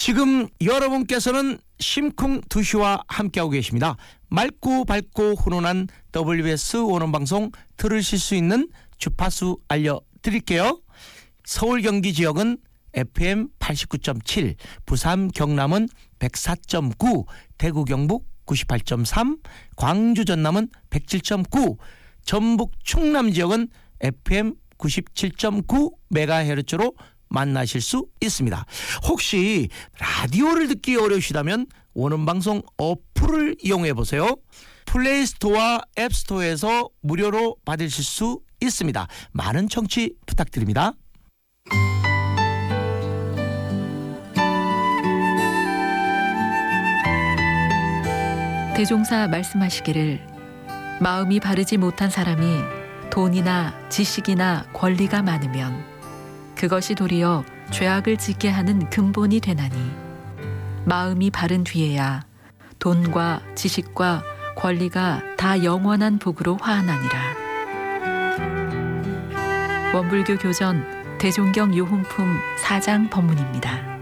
지금 여러분께서는 심쿵 2시와 함께하고 계십니다. 맑고 밝고 훈훈한 WBS 원어방송 들으실 수 있는 주파수 알려드릴게요. 서울 경기 지역은 FM 89.7, 부산 경남은 104.9, 대구 경북 98.3, 광주 전남은 107.9, 전북 충남 지역은 FM 97.9MHz로 만나실 수 있습니다. 혹시 라디오를 듣기 어려우시다면 원음방송 어플을 이용해 보세요. 플레이스토어와 앱스토어에서 무료로 받으실 수 있습니다. 많은 청취 부탁드립니다. 대종사 말씀하시기를 마음이 바르지 못한 사람이 돈이나 지식이나 권리가 많으면 그것이 도리어 죄악을 짓게 하는 근본이 되나니 마음이 바른 뒤에야 돈과 지식과 권리가 다 영원한 복으로 화하나니라. 원불교 교전 대종경 요훈품 4장 법문입니다.